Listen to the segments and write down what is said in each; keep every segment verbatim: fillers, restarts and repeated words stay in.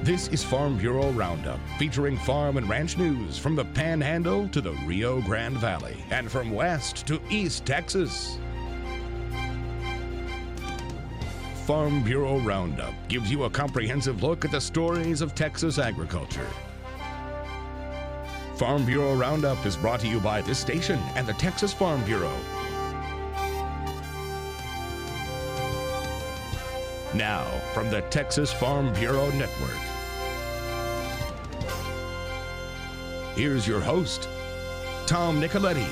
This is Farm Bureau Roundup, featuring farm and ranch news from the Panhandle to the Rio Grande Valley and from West to East Texas. Farm Bureau Roundup gives you a comprehensive look at the stories of Texas agriculture. Farm Bureau Roundup is brought to you by this station and the Texas Farm Bureau. Now, from the Texas Farm Bureau Network, here's your host, Tom Nicoletti.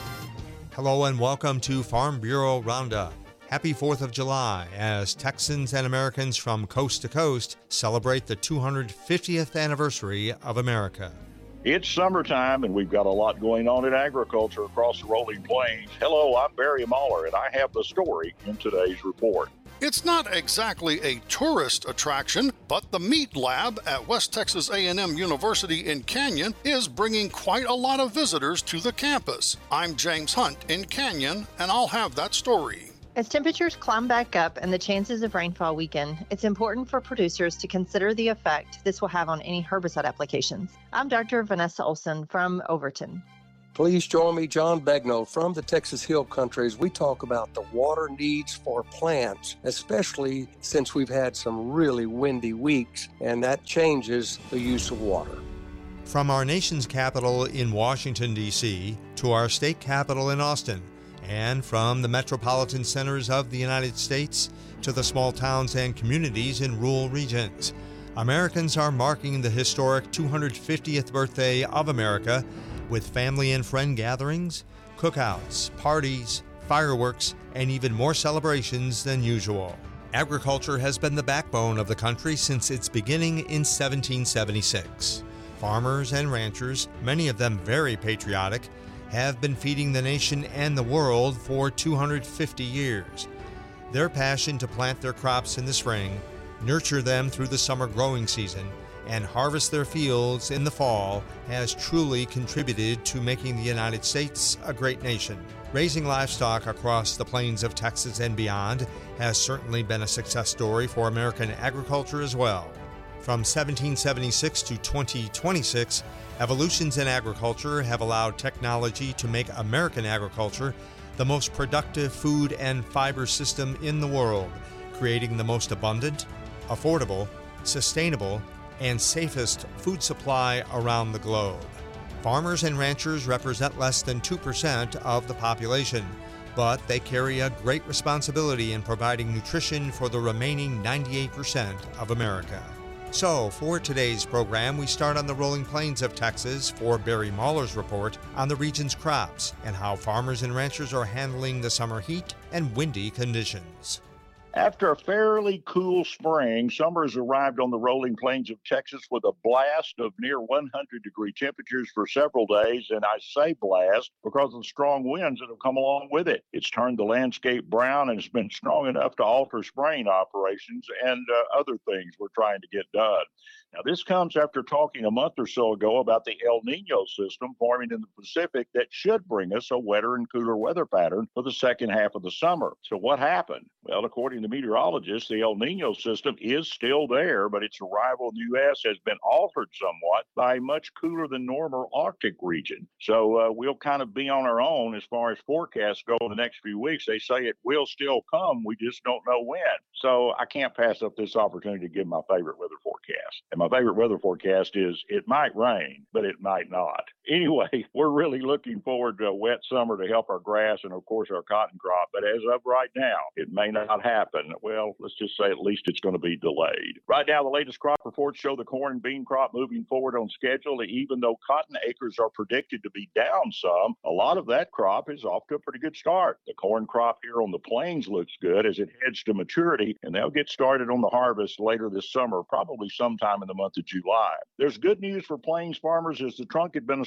Hello and welcome to Farm Bureau Roundup. Happy fourth of July as Texans and Americans from coast to coast celebrate the two hundred fiftieth anniversary of America. It's summertime, and we've got a lot going on in agriculture across the rolling plains. Hello, I'm Barry Mahler, and I have the story in today's report. It's not exactly a tourist attraction, but the Meat Lab at West Texas A and M University in Canyon is bringing quite a lot of visitors to the campus. I'm James Hunt in Canyon, and I'll have that story. As temperatures climb back up and the chances of rainfall weaken, it's important for producers to consider the effect this will have on any herbicide applications. I'm Doctor Vanessa Olson from Overton. Please join me, John Begnaud, from the Texas Hill Country as we talk about the water needs for plants, especially since we've had some really windy weeks, and that changes the use of water. From our nation's capital in Washington, D C, to our state capital in Austin, and from the metropolitan centers of the United States to the small towns and communities in rural regions, Americans are marking the historic two hundred fiftieth birthday of America with family and friend gatherings, cookouts, parties, fireworks, and even more celebrations than usual. Agriculture has been the backbone of the country since its beginning in seventeen seventy-six. Farmers and ranchers, many of them very patriotic, have been feeding the nation and the world for two hundred fifty years. Their passion to plant their crops in the spring, nurture them through the summer growing season, and harvest their fields in the fall has truly contributed to making the United States a great nation. Raising livestock across the plains of Texas and beyond has certainly been a success story for American agriculture as well. From seventeen seventy-six to twenty twenty-six, evolutions in agriculture have allowed technology to make American agriculture the most productive food and fiber system in the world, creating the most abundant, affordable, sustainable, and safest food supply around the globe. Farmers and ranchers represent less than two percent of the population, but they carry a great responsibility in providing nutrition for the remaining ninety-eight percent of America. So, for today's program, we start on the rolling plains of Texas for Barry Mahler's report on the region's crops and how farmers and ranchers are handling the summer heat and windy conditions. After a fairly cool spring, summer has arrived on the rolling plains of Texas with a blast of near one hundred degree temperatures for several days. And I say blast because of the strong winds that have come along with it. It's turned the landscape brown and it's been strong enough to alter spraying operations and uh, other things we're trying to get done. Now, this comes after talking a month or so ago about the El Nino system forming in the Pacific that should bring us a wetter and cooler weather pattern for the second half of the summer. So what happened? Well, according to meteorologists, the El Nino system is still there, but its arrival in the U S has been altered somewhat by a much cooler than normal Arctic region. So uh, we'll kind of be on our own as far as forecasts go in the next few weeks. They say it will still come. We just don't know when. So I can't pass up this opportunity to give my favorite weather forecast. And my favorite weather forecast is it might rain, but it might not. Anyway, we're really looking forward to a wet summer to help our grass and, of course, our cotton crop. But as of right now, it may not happen. Well, let's just say at least it's going to be delayed. Right now, the latest crop reports show the corn and bean crop moving forward on schedule. Even though cotton acres are predicted to be down some, a lot of that crop is off to a pretty good start. The corn crop here on the plains looks good as it heads to maturity, and they'll get started on the harvest later this summer, probably sometime in the month of July. There's good news for plains farmers as the trunk administration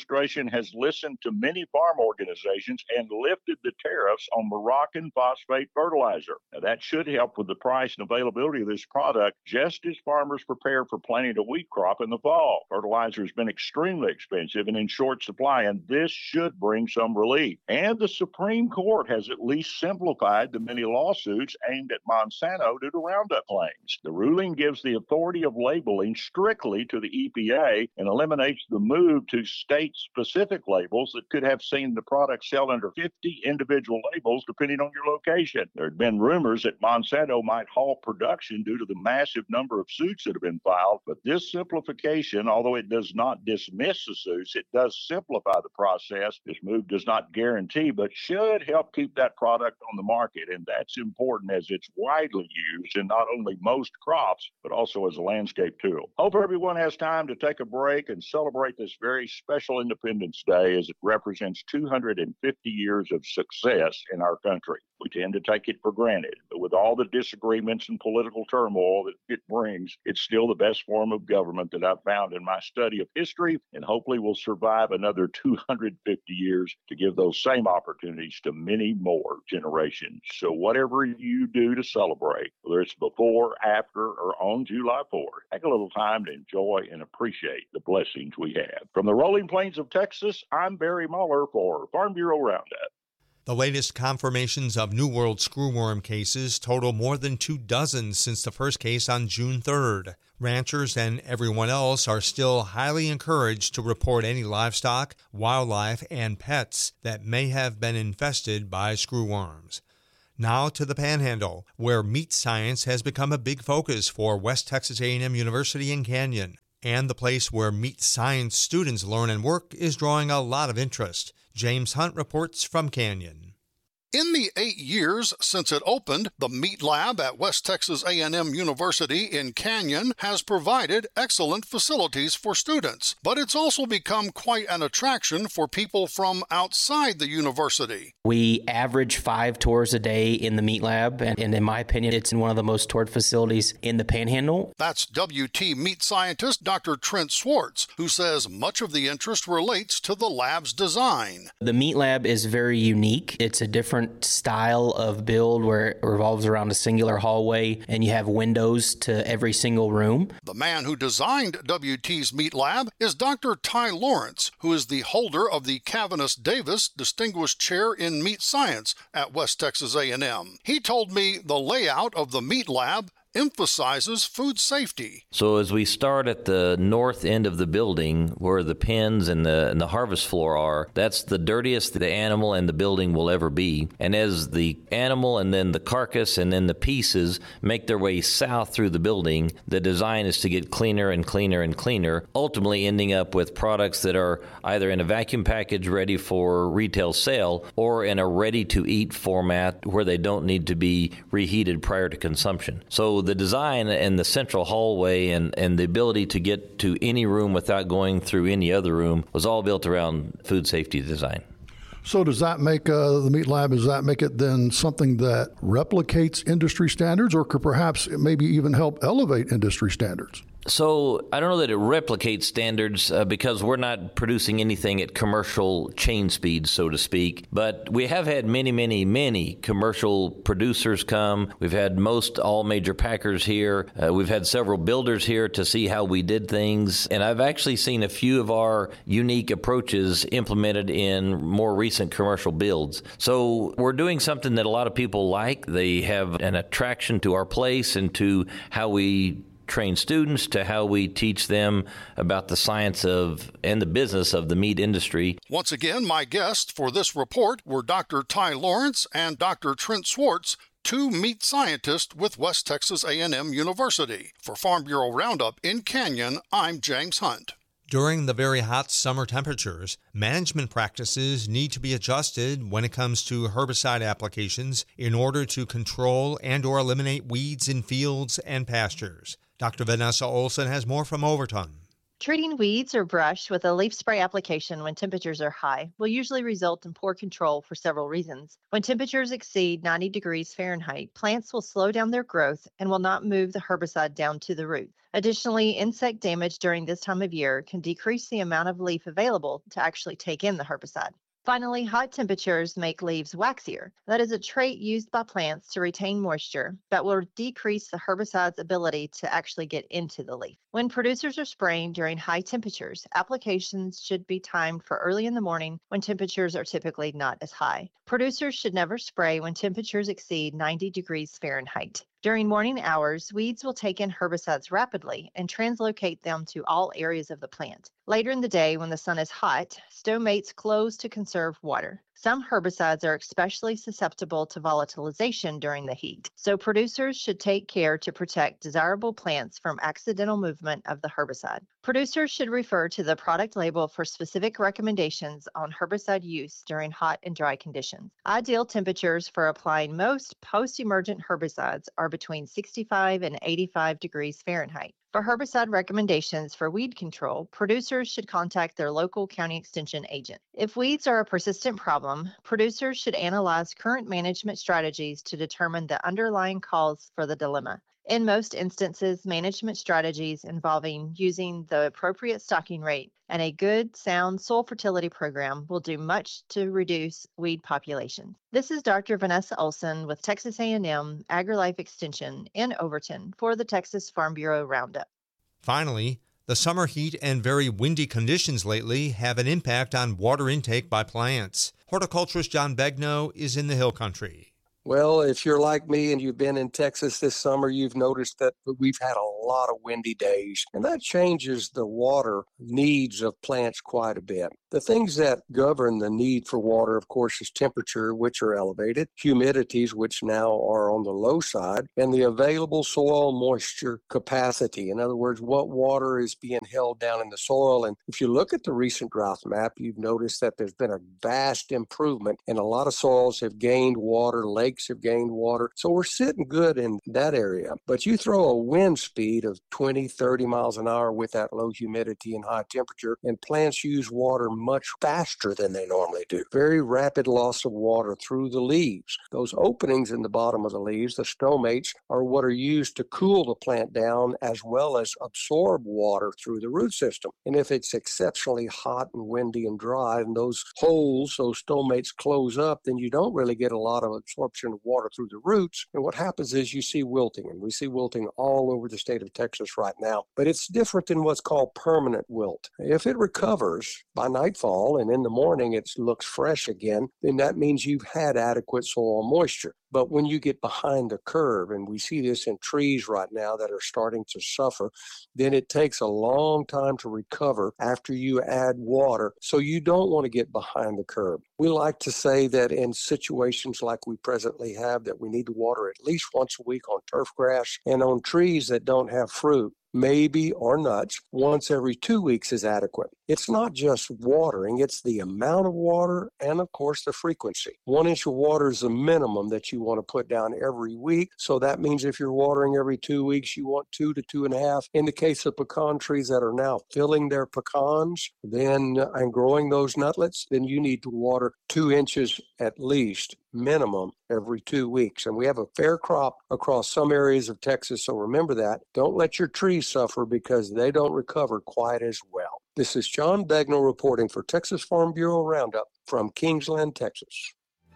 administration has listened to many farm organizations and lifted the tariffs on Moroccan phosphate fertilizer. Now, that should help with the price and availability of this product just as farmers prepare for planting a wheat crop in the fall. Fertilizer has been extremely expensive and in short supply, and this should bring some relief. And the Supreme Court has at least simplified the many lawsuits aimed at Monsanto due to Roundup claims. The ruling gives the authority of labeling strictly to the E P A and eliminates the move to state-specific labels that could have seen the product sell under fifty individual labels depending on your location. There had been rumors that Monsanto might halt production due to the massive number of suits that have been filed, but this simplification, although it does not dismiss the suits, it does simplify the process. This move does not guarantee, but should help keep that product on the market, and that's important as it's widely used in not only most crops, but also as a landscape tool. Hope everyone has time to take a break and celebrate this very special Independence Day as it represents two hundred fifty years of success in our country. We tend to take it for granted, but with all the disagreements and political turmoil that it brings, it's still the best form of government that I've found in my study of history, and hopefully will survive another two hundred fifty years to give those same opportunities to many more generations. So whatever you do to celebrate, whether it's before, after, or on July fourth, take a little time to enjoy and appreciate the blessings we have. From the rolling plains of Texas, I'm Barry Muller for Farm Bureau Roundup. The latest confirmations of New World screwworm cases total more than two dozen since the first case on June third. Ranchers and everyone else are still highly encouraged to report any livestock, wildlife, and pets that may have been infested by screwworms. Now to the Panhandle, where meat science has become a big focus for West Texas A and M University in Canyon. And the place where meat science students learn and work is drawing a lot of interest. James Hunt reports from Canyon. In the eight years since it opened, the Meat Lab at West Texas A and M University in Canyon has provided excellent facilities for students, but it's also become quite an attraction for people from outside the university. We average five tours a day in the Meat Lab, and, and in my opinion, it's one of the most toured facilities in the Panhandle. That's W T meat scientist Doctor Trent Swartz, who says much of the interest relates to the lab's design. The Meat Lab is very unique. It's a different style of build where it revolves around a singular hallway and you have windows to every single room. The man who designed W T's Meat Lab is Doctor Ty Lawrence, who is the holder of the Cavanis Davis Distinguished Chair in Meat Science at West Texas A and M. He told me the layout of the Meat Lab emphasizes food safety. So as we start at the north end of the building where the pens and the, and the harvest floor are, that's the dirtiest the animal and the building will ever be. And as the animal and then the carcass and then the pieces make their way south through the building, the design is to get cleaner and cleaner and cleaner, ultimately ending up with products that are either in a vacuum package ready for retail sale or in a ready-to-eat format where they don't need to be reheated prior to consumption. So the design and the central hallway and, and the ability to get to any room without going through any other room was all built around food safety design. So does that make uh, the Meat Lab, does that make it then something that replicates industry standards, or could perhaps maybe even help elevate industry standards? So I don't know that it replicates standards uh, because we're not producing anything at commercial chain speed, so to speak. But we have had many, many, many commercial producers come. We've had most all major packers here. Uh, we've had several builders here to see how we did things. And I've actually seen a few of our unique approaches implemented in more recent commercial builds. So we're doing something that a lot of people like. They have an attraction to our place and to how we train students, to how we teach them about the science of and the business of the meat industry. Once again, my guests for this report were Doctor Ty Lawrence and Doctor Trent Swartz, two meat scientists with West Texas A and M University. For Farm Bureau Roundup in Canyon, I'm James Hunt. During the very hot summer temperatures, management practices need to be adjusted when it comes to herbicide applications in order to control and or eliminate weeds in fields and pastures. Doctor Vanessa Olson has more from Overton. Treating weeds or brush with a leaf spray application when temperatures are high will usually result in poor control for several reasons. When temperatures exceed ninety degrees Fahrenheit, plants will slow down their growth and will not move the herbicide down to the root. Additionally, insect damage during this time of year can decrease the amount of leaf available to actually take in the herbicide. Finally, hot temperatures make leaves waxier. That is a trait used by plants to retain moisture, but will decrease the herbicide's ability to actually get into the leaf. When producers are spraying during high temperatures, applications should be timed for early in the morning when temperatures are typically not as high. Producers should never spray when temperatures exceed ninety degrees Fahrenheit. During morning hours, weeds will take in herbicides rapidly and translocate them to all areas of the plant. Later in the day, when the sun is hot, stomates close to conserve water. Some herbicides are especially susceptible to volatilization during the heat, so producers should take care to protect desirable plants from accidental movement of the herbicide. Producers should refer to the product label for specific recommendations on herbicide use during hot and dry conditions. Ideal temperatures for applying most post-emergent herbicides are between sixty-five and eighty-five degrees Fahrenheit. For herbicide recommendations for weed control, producers should contact their local county extension agent. If weeds are a persistent problem, producers should analyze current management strategies to determine the underlying cause for the dilemma. In most instances, management strategies involving using the appropriate stocking rate and a good, sound soil fertility program will do much to reduce weed populations. This is Doctor Vanessa Olson with Texas A and M AgriLife Extension in Overton for the Texas Farm Bureau Roundup. Finally, the summer heat and very windy conditions lately have an impact on water intake by plants. Horticulturist John Begnaud is in the Hill Country. Well, if you're like me and you've been in Texas this summer, you've noticed that we've had a lot of windy days, and that changes the water needs of plants quite a bit. The things that govern the need for water, of course, is temperature, which are elevated, humidities, which now are on the low side, and the available soil moisture capacity. In other words, what water is being held down in the soil. And if you look at the recent drought map, you've noticed that there's been a vast improvement, and a lot of soils have gained water, lakes have gained water. So we're sitting good in that area. But you throw a wind speed of twenty, thirty miles an hour with that low humidity and high temperature, and plants use water much faster than they normally do. Very rapid loss of water through the leaves. Those openings in the bottom of the leaves, the stomates, are what are used to cool the plant down as well as absorb water through the root system. And if it's exceptionally hot and windy and dry, and those holes, those stomates close up, then you don't really get a lot of absorption of water through the roots. And what happens is you see wilting, and we see wilting all over the state of Texas right now. But it's different than what's called permanent wilt. If it recovers by nightfall and in the morning it looks fresh again, then that means you've had adequate soil moisture. But when you get behind the curve, and we see this in trees right now that are starting to suffer, then it takes a long time to recover after you add water. So you don't want to get behind the curve. We like to say that in situations like we presently have, that we need to water at least once a week on turf grass, and on trees that don't have fruit, maybe or nuts, once every two weeks is adequate. It's not just watering, it's the amount of water and, of course, the frequency. One inch of water is the minimum that you want to put down every week. So that means if you're watering every two weeks, you want two to two and a half. In the case of pecan trees that are now filling their pecans then and growing those nutlets, then you need to water two inches at least, minimum, every two weeks. And we have a fair crop across some areas of Texas, so remember that. Don't let your trees suffer because they don't recover quite as well. This is John Begnaud reporting for Texas Farm Bureau Roundup from Kingsland, Texas.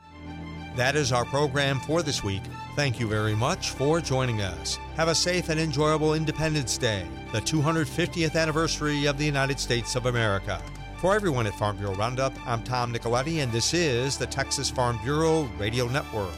That is our program for this week. Thank you very much for joining us. Have a safe and enjoyable Independence Day, the two hundred fiftieth anniversary of the United States of America. For everyone at Farm Bureau Roundup, I'm Tom Nicoletti, and this is the Texas Farm Bureau Radio Network.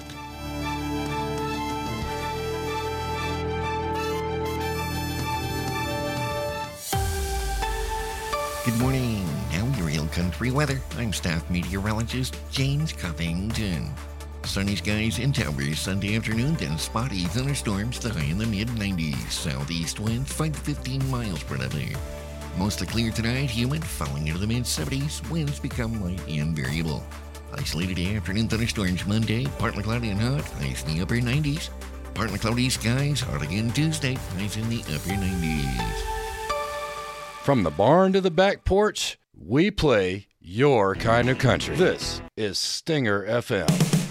Good morning. Now your Hill Country weather. I'm staff meteorologist James Covington. Sunny skies in Towers Sunday afternoon, then spotty thunderstorms, the high in the mid nineties. Southeast winds five to fifteen miles per hour. Mostly clear tonight, humid, falling into the mid seventies. Winds become light and variable. Isolated afternoon thunderstorms Monday, partly cloudy and hot, highs in the upper nineties. Partly cloudy skies, hot again Tuesday, highs in the upper nineties. From the barn to the back porch, we play your kind of country. This is Stinger F M.